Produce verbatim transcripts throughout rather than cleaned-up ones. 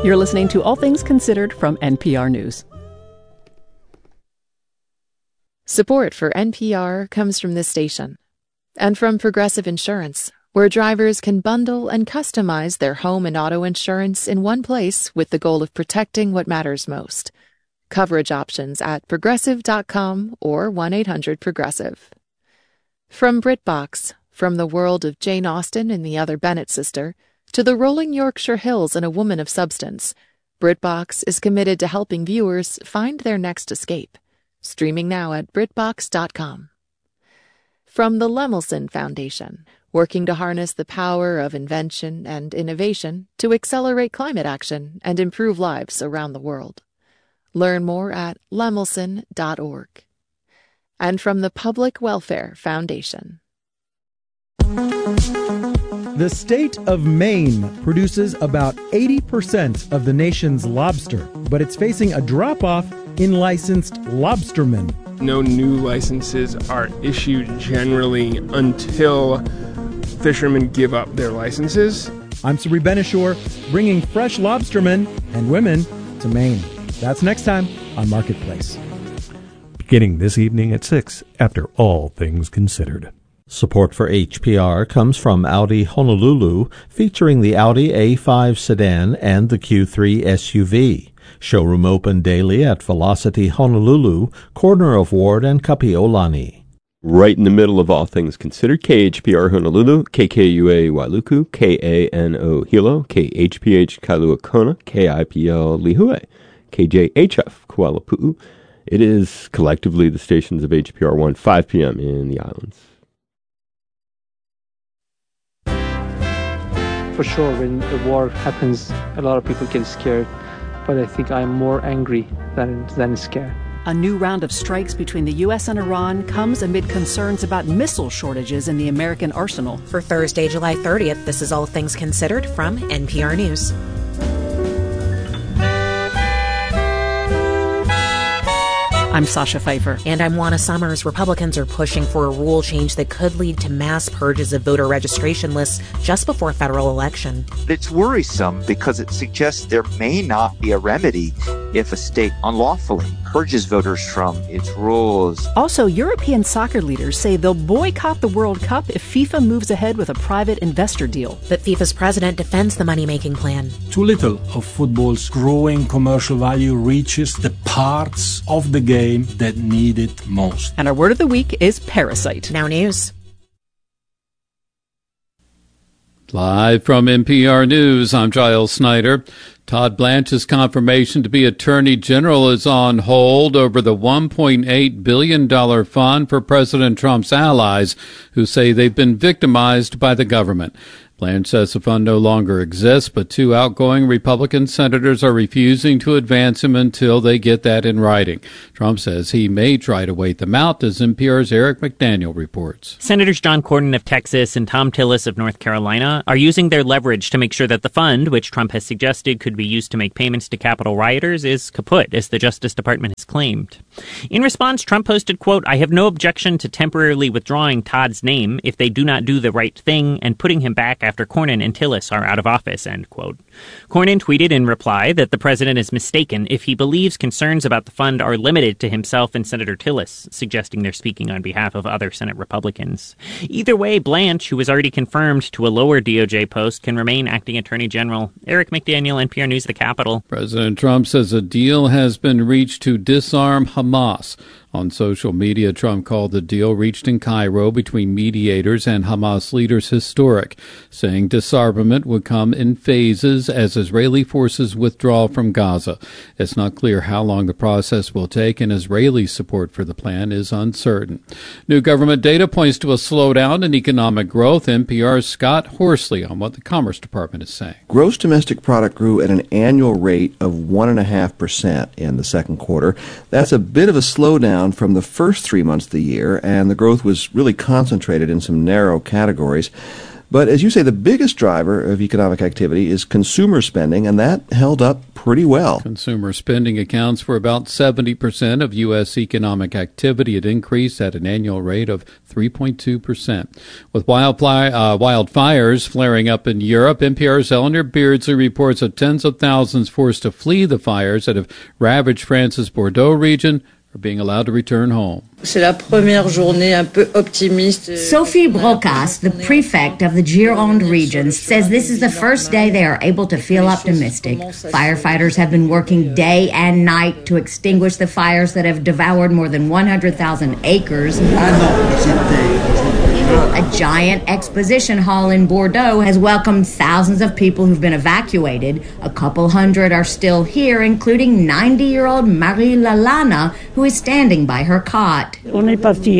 You're listening to All Things Considered from N P R News. Support for N P R comes from this station and from Progressive Insurance, where drivers can bundle and customize their home and auto insurance in one place with the goal of protecting what matters most. Coverage options at progressive dot com or one eight hundred progressive. From BritBox, from the world of Jane Austen and the Other Bennet Sister, to the rolling Yorkshire Hills and A Woman of Substance, BritBox is committed to helping viewers find their next escape. Streaming now at britbox dot com. From the Lemelson Foundation, working to harness the power of invention and innovation to accelerate climate action and improve lives around the world. Learn more at lemelson dot org. And from the Public Welfare Foundation. The state of Maine produces about eighty percent of the nation's lobster, but it's facing a drop-off in licensed lobstermen. No new licenses are issued generally until fishermen give up their licenses. I'm Sabri Benishore, bringing fresh lobstermen and women to Maine. That's next time on Marketplace. Beginning this evening at six, after All Things Considered. Support for H P R comes from Audi Honolulu, featuring the Audi A five sedan and the Q three S U V. Showroom open daily at Velocity Honolulu, corner of Ward and Kapiolani. Right in the middle of All Things Considered, K H P R Honolulu, K K U A Wailuku, K A N O Hilo, K H P H Kailua Kona, K I P L Lihue, K J H F Kuala Pu'u. It is collectively the stations of H P R one, five p.m. in the islands. For sure, when the war happens, a lot of people get scared. But I think I'm more angry than, than scared. A new round of strikes between the U S and Iran comes amid concerns about missile shortages in the American arsenal. For Thursday, July thirtieth, this is All Things Considered from N P R News. I'm Sasha Pfeiffer. And I'm Juana Summers. Republicans are pushing for a rule change that could lead to mass purges of voter registration lists just before a federal election. It's worrisome because it suggests there may not be a remedy if a state unlawfully purges voters from its rules. Also, European soccer leaders say they'll boycott the World Cup if FIFA moves ahead with a private investor deal. But FIFA's president defends the money-making plan. Too little of football's growing commercial value reaches the parts of the game that need it most. And our word of the week is parasite. Now news. Live from N P R News, I'm Giles Snyder. Todd Blanche's confirmation to be Attorney General is on hold over the one point eight billion dollars fund for President Trump's allies who say they've been victimized by the government. Blanche says the fund no longer exists, but two outgoing Republican senators are refusing to advance him until they get that in writing. Trump says he may try to wait them out, as N P R's Eric McDaniel reports. Senators John Cornyn of Texas and Thom Tillis of North Carolina are using their leverage to make sure that the fund, which Trump has suggested could be used to make payments to Capitol rioters, is kaput, as the Justice Department has claimed. In response, Trump posted, quote, "I have no objection to temporarily withdrawing Todd's name if they do not do the right thing and putting him back after Cornyn and Tillis are out of office," end quote. Cornyn tweeted in reply that the president is mistaken if he believes concerns about the fund are limited to himself and Senator Tillis, suggesting they're speaking on behalf of other Senate Republicans. Either way, Blanche, who was already confirmed to a lower D O J post, can remain acting Attorney General. Eric McDaniel, N P R News, The Capitol. President Trump says a deal has been reached to disarm Hamas. On social media, Trump called the deal reached in Cairo between mediators and Hamas leaders historic, saying disarmament would come in phases as Israeli forces withdraw from Gaza. It's not clear how long the process will take, and Israeli support for the plan is uncertain. New government data points to a slowdown in economic growth. N P R's Scott Horsley on what the Commerce Department is saying. Gross domestic product grew at an annual rate of one point five percent in the second quarter. That's a bit of a slowdown from the first three months of the year, and the growth was really concentrated in some narrow categories. But as you say, the biggest driver of economic activity is consumer spending, and that held up pretty well. Consumer spending accounts for about seventy percent of U S economic activity. It increased at an annual rate of three point two percent. With wildfire, uh, wildfires flaring up in Europe, N P R's Eleanor Beardsley reports of tens of thousands forced to flee the fires that have ravaged France's Bordeaux region are being allowed to return home. Sophie Brocas, the prefect of the Gironde region, says this is the first day they are able to feel optimistic. Firefighters have been working day and night to extinguish the fires that have devoured more than one hundred thousand acres. A giant exposition hall in Bordeaux has welcomed thousands of people who've been evacuated. A couple hundred are still here, including ninety-year-old Marie Lalana, who is standing by her cot. We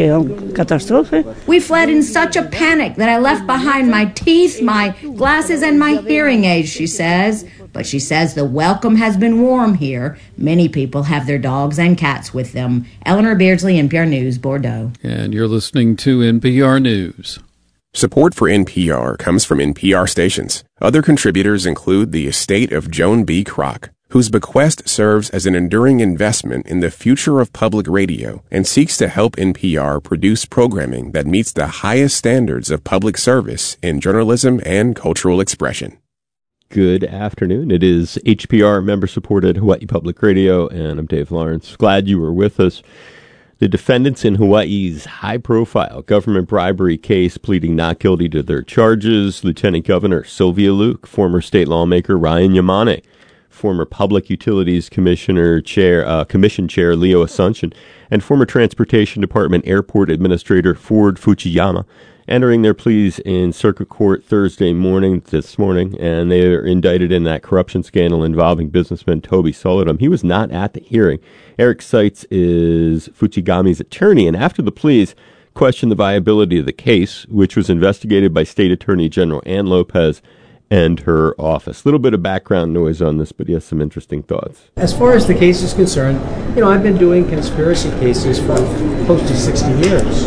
fled in such a panic that I left behind my teeth, my glasses, and my hearing aids, she says. But she says the welcome has been warm here. Many people have their dogs and cats with them. Eleanor Beardsley, N P R News, Bordeaux. And you're listening to N P R News. Support for N P R comes from N P R stations. Other contributors include the estate of Joan B. Kroc, whose bequest serves as an enduring investment in the future of public radio and seeks to help N P R produce programming that meets the highest standards of public service in journalism and cultural expression. Good afternoon. It is H P R member-supported Hawaii Public Radio, and I'm Dave Lawrence. Glad you were with us. The defendants in Hawaii's high-profile government bribery case pleading not guilty to their charges, Lieutenant Governor Sylvia Luke, former state lawmaker Ryan Yamane, former Public Utilities Commissioner Chair, uh, Commission Chair Leo Asuncion, and former Transportation Department Airport Administrator Ford Fujiyama, entering their pleas in circuit court Thursday morning, this morning, and they are indicted in that corruption scandal involving businessman Toby Solodom. He was not at the hearing. Eric Seitz is Fujigami's attorney, and after the pleas, questioned the viability of the case, which was investigated by State Attorney General Ann Lopez and her office. A little bit of background noise on this, but he has some interesting thoughts. As far as the case is concerned, you know, I've been doing conspiracy cases for close to sixty years.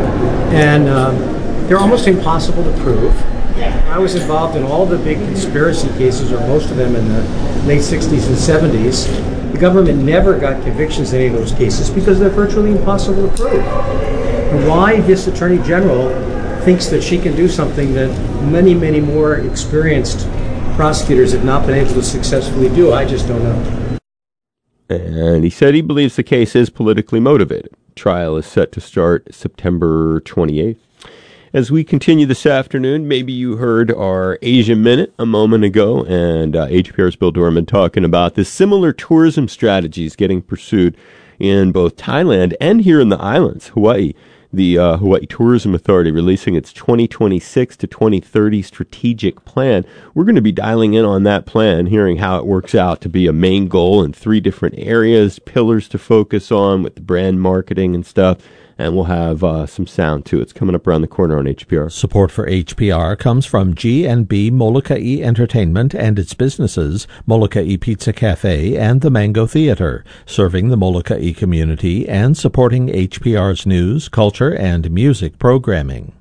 And um, they're almost impossible to prove. I was involved in all the big conspiracy cases, or most of them, in the late sixties and seventies. The government never got convictions in any of those cases because they're virtually impossible to prove. And why this Attorney General thinks that she can do something that many, many more experienced prosecutors have not been able to successfully do, I just don't know. And he said he believes the case is politically motivated. Trial is set to start September twenty-eighth. As we continue this afternoon, maybe you heard our Asia Minute a moment ago, and uh, H P R's Bill Dorman talking about the similar tourism strategies getting pursued in both Thailand and here in the islands, Hawaii. The uh, Hawaii Tourism Authority releasing its twenty twenty-six to twenty thirty strategic plan. We're going to be dialing in on that plan, hearing how it works out to be a main goal in three different areas, pillars to focus on with the brand marketing and stuff. And we'll have uh, some sound, too. It's coming up around the corner on H P R. Support for H P R comes from G and B Molokai Entertainment and its businesses, Molokai Pizza Cafe and the Mango Theater, serving the Molokai community and supporting H P R's news, culture, and music programming.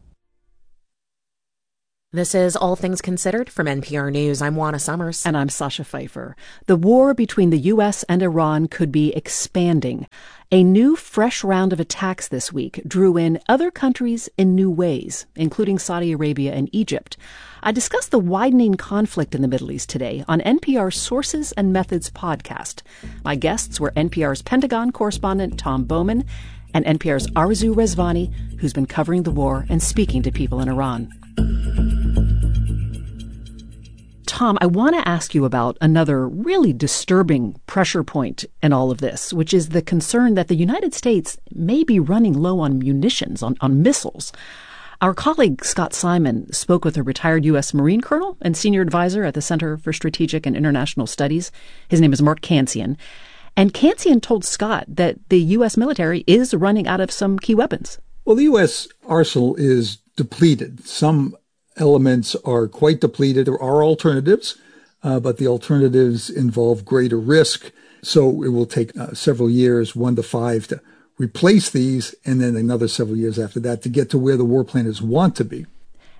This is All Things Considered from N P R News. I'm Juana Summers. And I'm Sasha Pfeiffer. The war between the U S and Iran could be expanding. A new, fresh round of attacks this week drew in other countries in new ways, including Saudi Arabia and Egypt. I discussed the widening conflict in the Middle East today on N P R's Sources and Methods podcast. My guests were N P R's Pentagon correspondent Tom Bowman and N P R's Arzu Rezvani, who's been covering the war and speaking to people in Iran. Tom, I want to ask you about another really disturbing pressure point in all of this, which is the concern that the United States may be running low on munitions, on, on missiles. Our colleague Scott Simon spoke with a retired U S Marine colonel and senior advisor at the Center for Strategic and International Studies. His name is Mark Cancian. And Cancian told Scott that the U S military is running out of some key weapons. Well, the U S arsenal is depleted. Some elements are quite depleted. There are alternatives, uh, but the alternatives involve greater risk. So it will take uh, several years, one to five, to replace these, and then another several years after that to get to where the war planners want to be.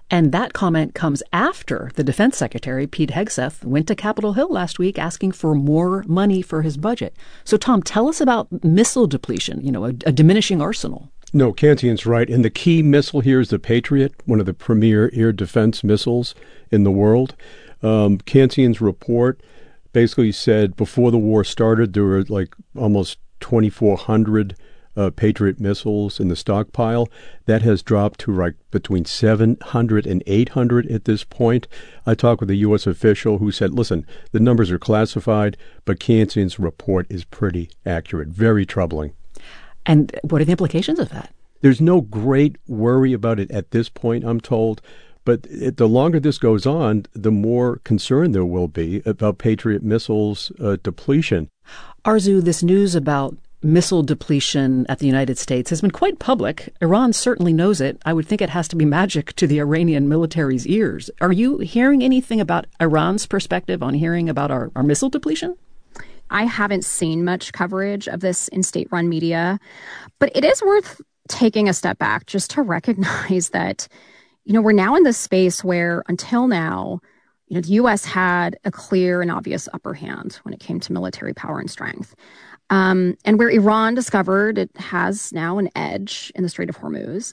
And that comment comes after the defense secretary, Pete Hegseth, went to Capitol Hill last week asking for more money for his budget. So, Tom, tell us about missile depletion, you know, a, a diminishing arsenal. No, Kantian's right. And the key missile here is the Patriot, one of the premier air defense missiles in the world. Um, Kantian's report basically said before the war started, there were like almost twenty-four hundred uh, Patriot missiles in the stockpile. That has dropped to like between seven hundred and eight hundred at this point. I talked with a U S official who said, listen, the numbers are classified, but Kantian's report is pretty accurate. Very troubling. And what are the implications of that? There's no great worry about it at this point, I'm told. But it, the longer this goes on, the more concern there will be about Patriot missiles uh, depletion. Arzu, this news about missile depletion at the United States has been quite public. Iran certainly knows it. I would think it has to be magic to the Iranian military's ears. Are you hearing anything about Iran's perspective on hearing about our, our missile depletion? I haven't seen much coverage of this in state-run media, but it is worth taking a step back just to recognize that, you know, we're now in this space where until now, you know, the U S had a clear and obvious upper hand when it came to military power and strength. Um, and where Iran discovered it has now an edge in the Strait of Hormuz.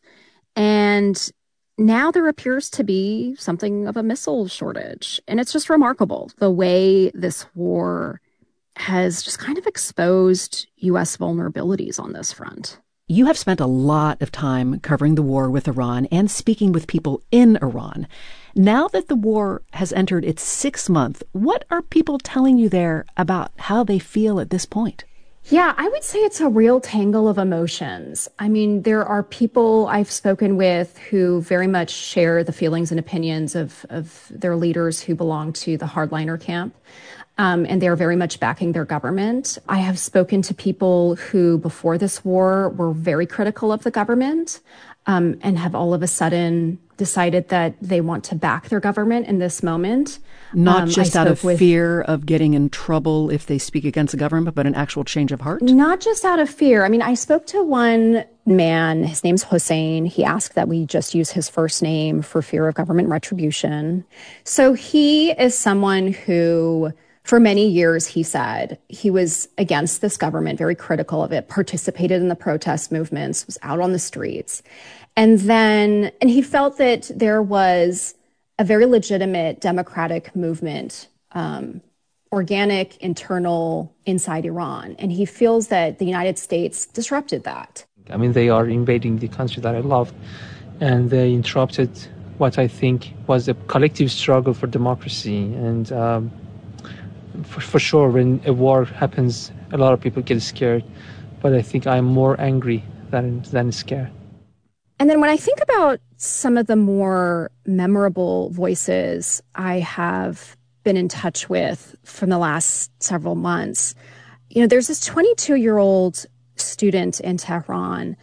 And now there appears to be something of a missile shortage. And it's just remarkable the way this war has just kind of exposed U S vulnerabilities on this front. You have spent a lot of time covering the war with Iran and speaking with people in Iran. Now that the war has entered its sixth month, what are people telling you there about how they feel at this point? Yeah, I would say it's a real tangle of emotions. I mean, there are people I've spoken with who very much share the feelings and opinions of, of their leaders who belong to the hardliner camp. Um, and they're very much backing their government. I have spoken to people who, before this war, were very critical of the government um, and have all of a sudden decided that they want to back their government in this moment. Not um, just I out of with, fear of getting in trouble if they speak against the government, but an actual change of heart? Not just out of fear. I mean, I spoke to one man, his name's Hussein. He asked that we just use his first name for fear of government retribution. So he is someone who, for many years, he said, he was against this government, very critical of it, participated in the protest movements, was out on the streets. And then, and he felt that there was a very legitimate democratic movement, um, organic, internal, inside Iran. And he feels that the United States disrupted that. I mean, they are invading the country that I loved, and they interrupted what I think was a collective struggle for democracy. And um, for, for sure, when a war happens, a lot of people get scared. But I think I'm more angry than than scared. And then when I think about some of the more memorable voices I have been in touch with from the last several months, you know, there's this twenty-two-year-old student in Tehran.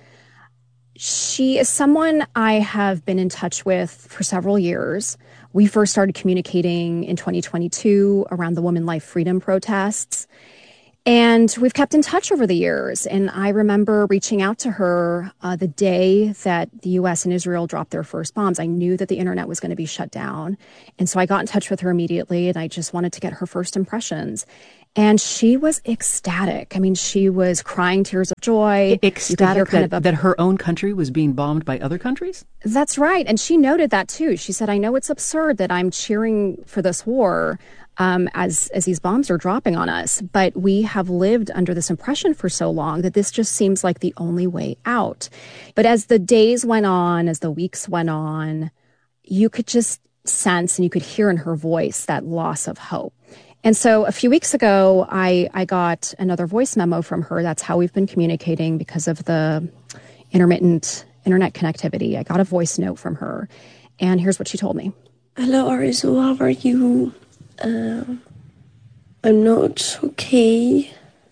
She is someone I have been in touch with for several years. We first started communicating in twenty twenty-two around the Women Life Freedom protests. And we've kept in touch over the years. And I remember reaching out to her uh, the day that the U S and Israel dropped their first bombs. I knew that the internet was going to be shut down. And so I got in touch with her immediately, and I just wanted to get her first impressions. And she was ecstatic. I mean, she was crying tears of joy. Ecstatic kind that, of a, that her own country was being bombed by other countries? That's right. And she noted that too. She said, I know it's absurd that I'm cheering for this war um, as, as these bombs are dropping on us, but we have lived under this impression for so long that this just seems like the only way out. But as the days went on, as the weeks went on, you could just sense and you could hear in her voice that loss of hope. And so a few weeks ago, I, I got another voice memo from her. That's how we've been communicating because of the intermittent internet connectivity. I got a voice note from her, and here's what she told me. Hello, Arzu. How are you? Uh, I'm not okay.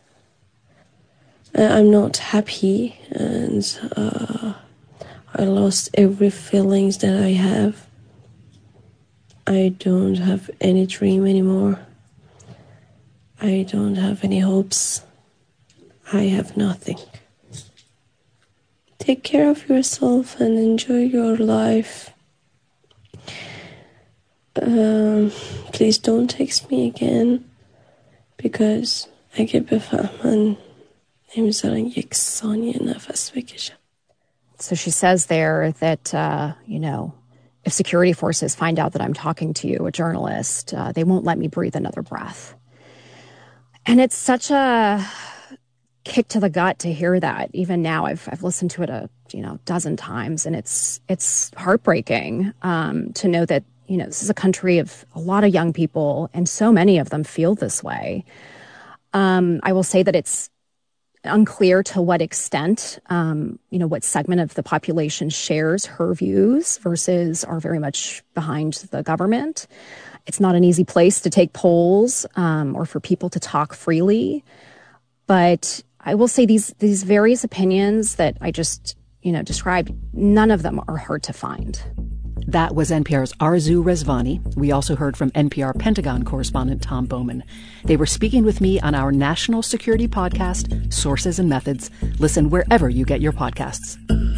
Uh, I'm not happy, and uh, I lost every feelings that I have. I don't have any dream anymore. I don't have any hopes. I have nothing. Take care of yourself and enjoy your life. Um, please don't text me again, because اگه بفهمن نمیذارن یک ثانیه نفس بکشم. So she says there that, uh, you know, if security forces find out that I'm talking to you, a journalist, uh, they won't let me breathe another breath. And it's such a kick to the gut to hear that. Even now, I've I've listened to it a you know dozen times, and it's it's heartbreaking um, to know that you know this is a country of a lot of young people, and so many of them feel this way. Um, I will say that it's unclear to what extent, um, you know, what segment of the population shares her views versus are very much behind the government. It's not an easy place to take polls um, or for people to talk freely. But I will say these these various opinions that I just, you know, described, none of them are hard to find. That was N P R's Arzu Rezvani. We also heard from N P R Pentagon correspondent Tom Bowman. They were speaking with me on our national security podcast, Sources and Methods. Listen wherever you get your podcasts.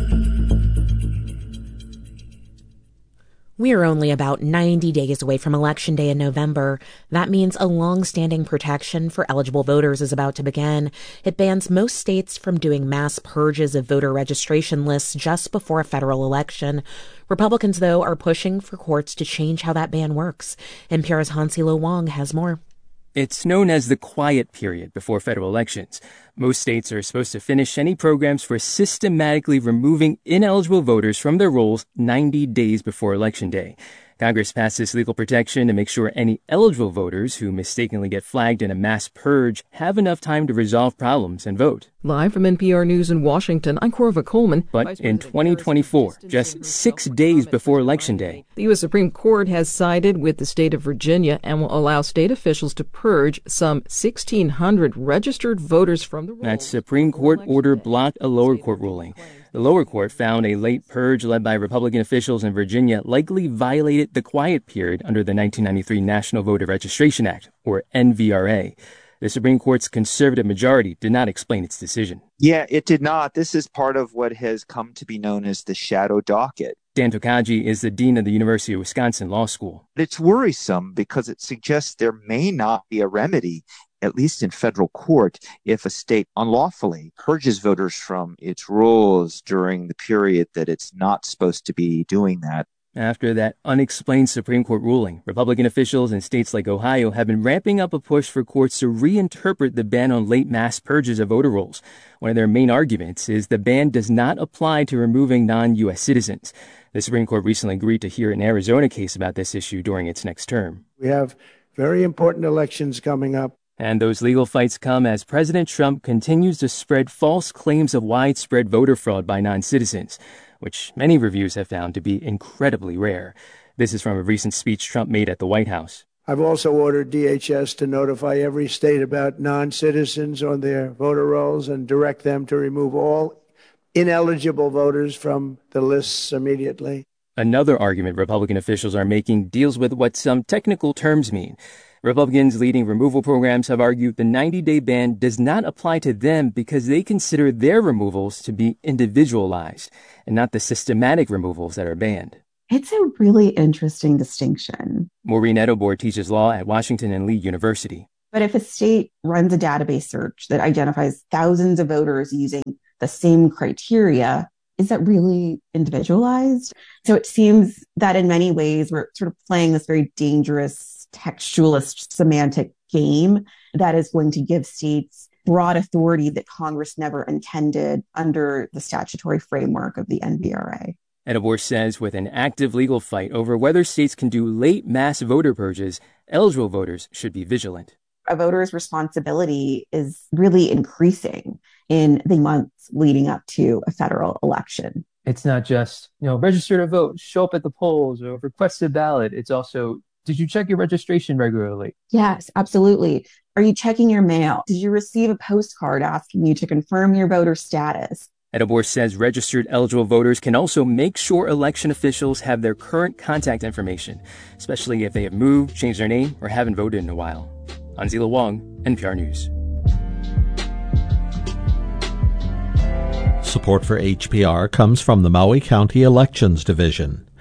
We are only about ninety days away from Election Day in November. That means a long-standing protection for eligible voters is about to begin. It bans most states from doing mass purges of voter registration lists just before a federal election. Republicans, though, are pushing for courts to change how that ban works. N P R's Hansilo Wong has more. It's known as the quiet period before federal elections. Most states are supposed to finish any programs for systematically removing ineligible voters from their rolls ninety days before Election Day. Congress passed this legal protection to make sure any eligible voters who mistakenly get flagged in a mass purge have enough time to resolve problems and vote. Live from N P R News in Washington, I'm Corva Coleman. But in twenty twenty-four, just six days before Election Day, the U S Supreme Court has sided with the state of Virginia and will allow state officials to purge some sixteen hundred registered voters from the rolls. That Supreme Court order blocked a lower court ruling. The lower court found a late purge led by Republican officials in Virginia likely violated the quiet period under the nineteen ninety-three National Voter Registration Act, or N V R A. The Supreme Court's conservative majority did not explain its decision. Yeah, it did not. This is part of what has come to be known as the shadow docket. Dan Tokaji is the dean of the University of Wisconsin Law School. It's worrisome because it suggests there may not be a remedy, at least in federal court, if a state unlawfully purges voters from its rolls during the period that it's not supposed to be doing that. After that unexplained Supreme Court ruling, Republican officials in states like Ohio have been ramping up a push for courts to reinterpret the ban on late mass purges of voter rolls. One of their main arguments is the ban does not apply to removing non-U S citizens. The Supreme Court recently agreed to hear an Arizona case about this issue during its next term. We have very important elections coming up. And those legal fights come as President Trump continues to spread false claims of widespread voter fraud by non-citizens, which many reviews have found to be incredibly rare. This is from a recent speech Trump made at the White House. I've also ordered D H S to notify every state about non-citizens on their voter rolls and direct them to remove all ineligible voters from the lists immediately. Another argument Republican officials are making deals with what some technical terms mean. Republicans leading removal programs have argued the ninety-day ban does not apply to them because they consider their removals to be individualized and not the systematic removals that are banned. It's a really interesting distinction. Maureen Edelborn teaches law at Washington and Lee University. But if a state runs a database search that identifies thousands of voters using the same criteria, is that really individualized? So it seems that in many ways we're sort of playing this very dangerous textualist semantic game that is going to give states broad authority that Congress never intended under the statutory framework of the N V R A. Edelborn says with an active legal fight over whether states can do late mass voter purges, eligible voters should be vigilant. A voter's responsibility is really increasing in the months leading up to a federal election. It's not just, you know, register to vote, show up at the polls, or request a ballot. It's also, did you check your registration regularly? Yes, absolutely. Are you checking your mail? Did you receive a postcard asking you to confirm your voter status? Edelborn says registered eligible voters can also make sure election officials have their current contact information, especially if they have moved, changed their name, or haven't voted in a while. Anzila Wong, N P R News. Support for H P R comes from the Maui County Elections Division.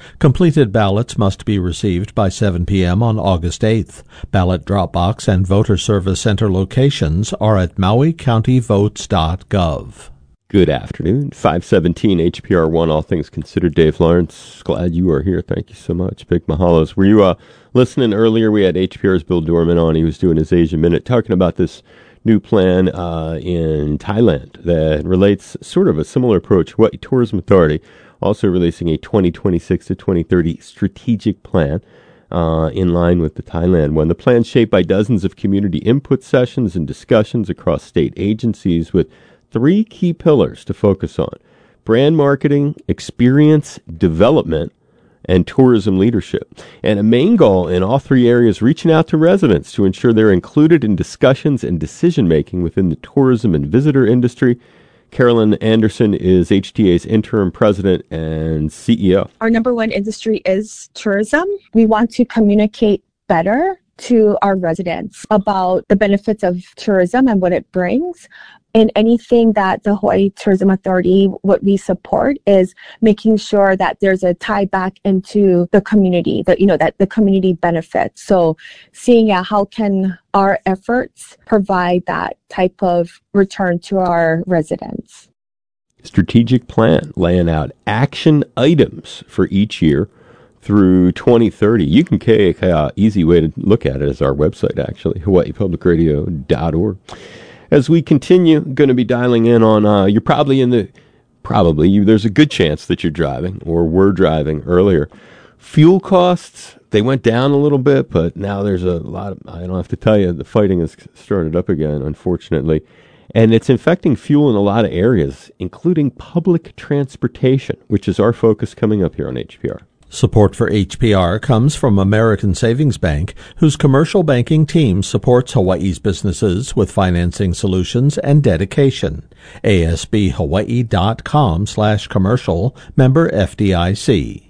Completed ballots must be received by seven p.m. on August eighth. Ballot drop box and voter service center locations are at maui county votes dot gov. Good afternoon. five seventeen H P R one, All Things Considered. Dave Lawrence, glad you are here. Thank you so much. Big mahalos. Were you uh, listening earlier? We had H P R's Bill Dorman on. He was doing his Asia Minute, talking about this new plan uh, in Thailand that relates sort of a similar approach. Hawaii Tourism Authority also releasing a twenty twenty-six to twenty thirty strategic plan uh, in line with the Thailand one. The plan's shaped by dozens of community input sessions and discussions across state agencies with three key pillars to focus on: brand marketing, experience development, and tourism leadership. And a main goal in all three areas, reaching out to residents to ensure they're included in discussions and decision-making within the tourism and visitor industry. Carolyn Anderson is H T A's interim president and C E O. Our number one industry is tourism. We want to communicate better to our residents about the benefits of tourism and what it brings. And anything that the Hawaii Tourism Authority, what we support is making sure that there's a tie back into the community, that, you know, that the community benefits. So seeing uh, how can our efforts provide that type of return to our residents. Strategic plan laying out action items for each year through twenty thirty. You can, uh, easy way to look at it is our website, actually, hawaii public radio dot org. As we continue, going to be dialing in on, uh, you're probably in the, probably, you, there's a good chance that you're driving or were driving earlier. Fuel costs, they went down a little bit, but now there's a lot of, I don't have to tell you, the fighting has started up again, unfortunately. And it's infecting fuel in a lot of areas, including public transportation, which is our focus coming up here on H P R. Support for H P R comes from American Savings Bank, whose commercial banking team supports Hawaii's businesses with financing solutions and dedication. A S B hawaii dot com slash commercial, member F D I C.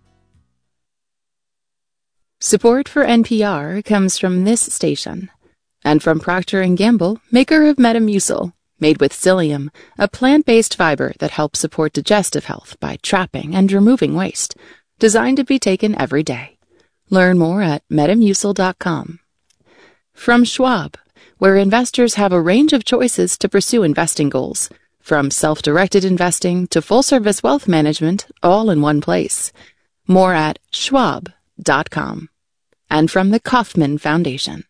Support for N P R comes from this station and from Procter and Gamble, maker of Metamucil, made with psyllium, a plant-based fiber that helps support digestive health by trapping and removing waste. Designed to be taken every day. Learn more at metamucil dot com. From Schwab, where investors have a range of choices to pursue investing goals, from self-directed investing to full-service wealth management, all in one place. More at schwab dot com. And from the Kauffman Foundation.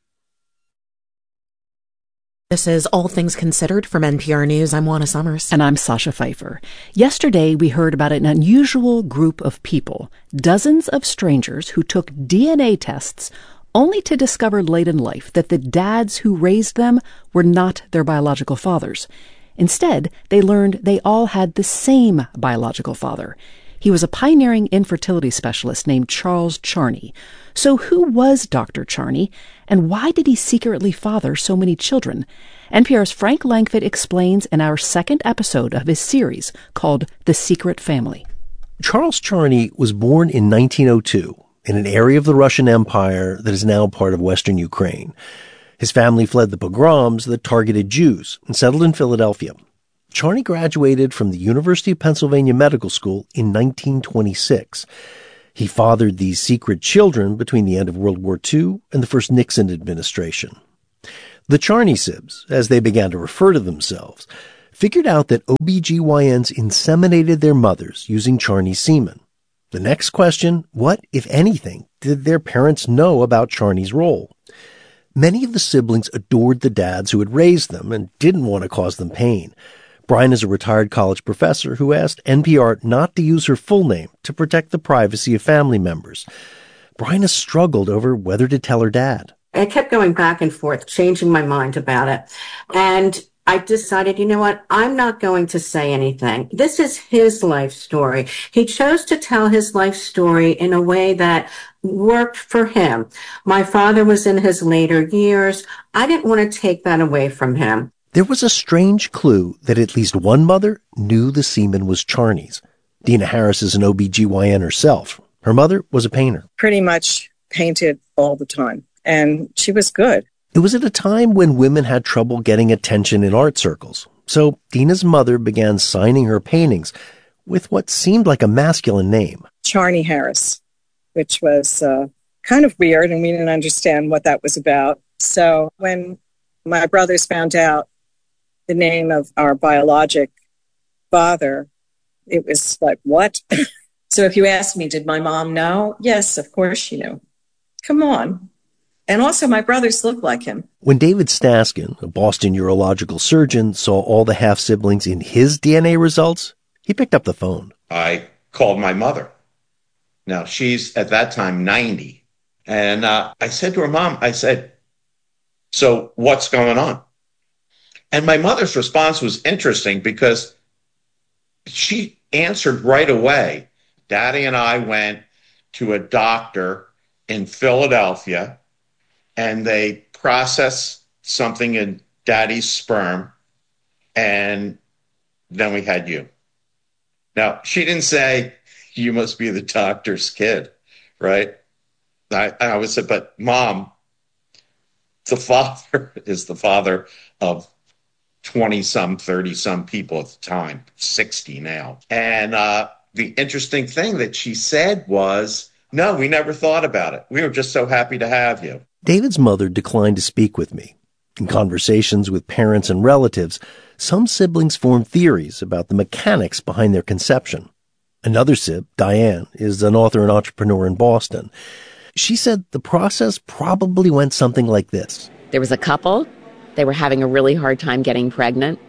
This is All Things Considered from N P R News. I'm Juana Summers. And I'm Sasha Pfeiffer. Yesterday, we heard about an unusual group of people, dozens of strangers who took D N A tests only to discover late in life that the dads who raised them were not their biological fathers. Instead, they learned they all had the same biological father. He was a pioneering infertility specialist named Charles Charney. So who was Doctor Charney, and why did he secretly father so many children? N P R's Frank Langfitt explains in our second episode of his series called The Secret Family. Charles Charney was born in nineteen oh two in an area of the Russian Empire that is now part of Western Ukraine. His family fled the pogroms that targeted Jews and settled in Philadelphia. Charney graduated from the University of Pennsylvania Medical School in nineteen twenty-six. He fathered these secret children between the end of World War Two and the first Nixon administration. The Charney Sibs, as they began to refer to themselves, figured out that O B G Y Ns inseminated their mothers using Charney's semen. The next question, what, if anything, did their parents know about Charney's role? Many of the siblings adored the dads who had raised them and didn't want to cause them pain. Brian is a retired college professor who asked N P R not to use her full name to protect the privacy of family members. Brian has struggled over whether to tell her dad. I kept going back and forth, changing my mind about it. And I decided, you know what, I'm not going to say anything. This is his life story. He chose to tell his life story in a way that worked for him. My father was in his later years. I didn't want to take that away from him. There was a strange clue that at least one mother knew the semen was Charney's. Dina Harris is an O B G Y N herself. Her mother was a painter. Pretty much painted all the time, and she was good. It was at a time when women had trouble getting attention in art circles. So Dina's mother began signing her paintings, with what seemed like a masculine name. Charney Harris, which was uh, kind of weird, and we didn't understand what that was about. So when my brothers found out the name of our biologic father, it was like, what? So if you ask me, did my mom know? Yes, of course she knew. Come on. And also my brothers look like him. When David Staskin, a Boston urological surgeon, saw all the half-siblings in his D N A results, he picked up the phone. I called my mother. Now, she's at that time ninety. And uh, I said to her mom, I said, so what's going on? And my mother's response was interesting because she answered right away. Daddy and I went to a doctor in Philadelphia, and they processed something in Daddy's sperm, and then we had you. Now, she didn't say, you must be the doctor's kid, right? I, I would say, but Mom, the father is the father of twenty-some, thirty-some people at the time, sixty now. And uh, the interesting thing that she said was, no, we never thought about it. We were just so happy to have you. David's mother declined to speak with me. In conversations with parents and relatives, some siblings form theories about the mechanics behind their conception. Another sib, Diane, is an author and entrepreneur in Boston. She said the process probably went something like this. There was a couple. They were having a really hard time getting pregnant.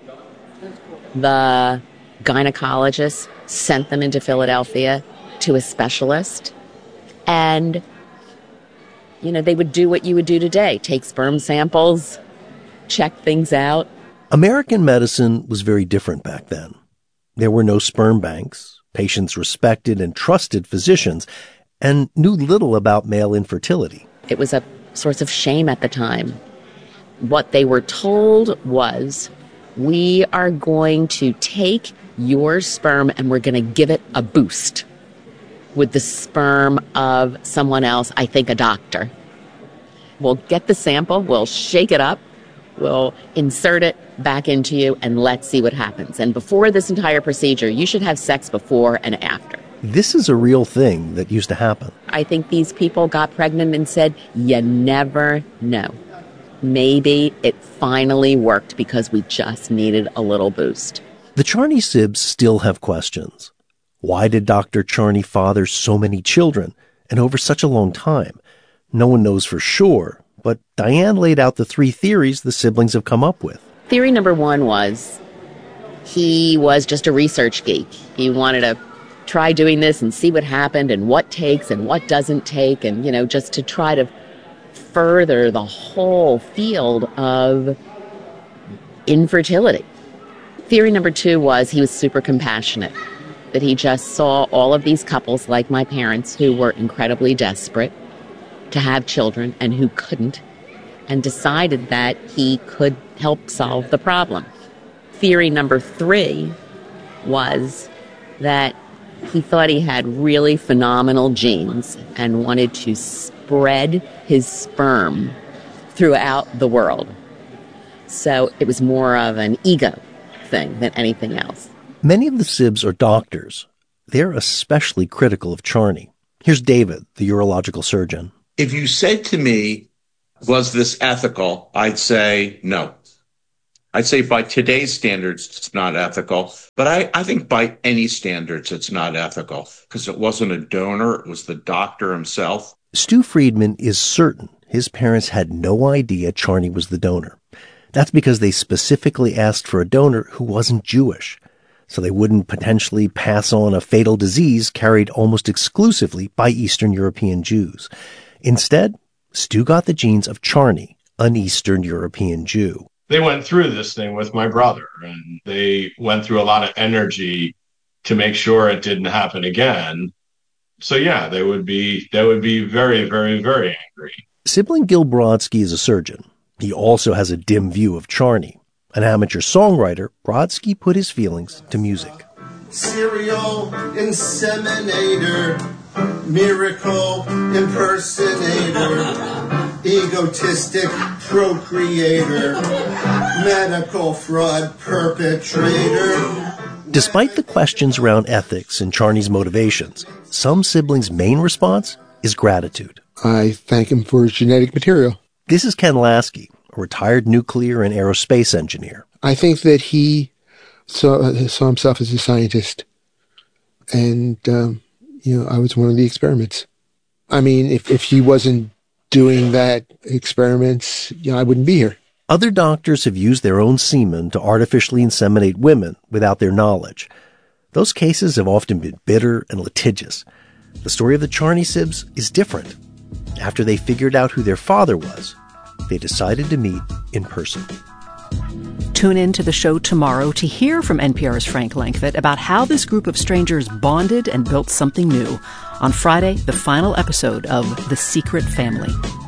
The gynecologist sent them into Philadelphia to a specialist. And, you know, they would do what you would do today. Take sperm samples, check things out. American medicine was very different back then. There were no sperm banks. Patients respected and trusted physicians and knew little about male infertility. It was a source of shame at the time. What they were told was, we are going to take your sperm and we're going to give it a boost with the sperm of someone else, I think a doctor. We'll get the sample, we'll shake it up, we'll insert it back into you, and let's see what happens. And before this entire procedure, you should have sex before and after. This is a real thing that used to happen. I think these people got pregnant and said, you never know. Maybe it finally worked because we just needed a little boost. The Charney sibs still have questions. Why did Doctor Charney father so many children and over such a long time? No one knows for sure, but Diane laid out the three theories the siblings have come up with. Theory number one was he was just a research geek. He wanted to try doing this and see what happened and what takes and what doesn't take, and, you know, just to try to further the whole field of infertility. Theory number two was he was super compassionate, that he just saw all of these couples like my parents who were incredibly desperate to have children and who couldn't, and decided that he could help solve the problem. Theory number three was that he thought he had really phenomenal genes and wanted to spread his sperm throughout the world. So it was more of an ego thing than anything else. Many of the sibs are doctors. They're especially critical of Charney. Here's David, the urological surgeon. If you said to me, was this ethical? I'd say no. I'd say by today's standards, it's not ethical. But I, I think by any standards, it's not ethical because it wasn't a donor. It was the doctor himself. Stu Friedman is certain his parents had no idea Charney was the donor. That's because they specifically asked for a donor who wasn't Jewish, so they wouldn't potentially pass on a fatal disease carried almost exclusively by Eastern European Jews. Instead, Stu got the genes of Charney, an Eastern European Jew. They went through this thing with my brother, and they went through a lot of energy to make sure it didn't happen again. So yeah, they would be they would be very, very, very angry. Sibling Gil Brodsky is a surgeon. He also has a dim view of Charney. An amateur songwriter, Brodsky put his feelings to music. Serial inseminator, miracle impersonator, egotistic procreator, medical fraud perpetrator, Despite the questions around ethics and Charney's motivations, some siblings' main response is gratitude. I thank him for his genetic material. This is Ken Lasky, a retired nuclear and aerospace engineer. I think that he saw, saw himself as a scientist. And, um, you know, I was one of the experiments. I mean, if, if he wasn't doing that experiments, you know, I wouldn't be here. Other doctors have used their own semen to artificially inseminate women without their knowledge. Those cases have often been bitter and litigious. The story of the Charney Sibs is different. After they figured out who their father was, they decided to meet in person. Tune in to the show tomorrow to hear from N P R's Frank Langfitt about how this group of strangers bonded and built something new. On Friday, the final episode of The Secret Family.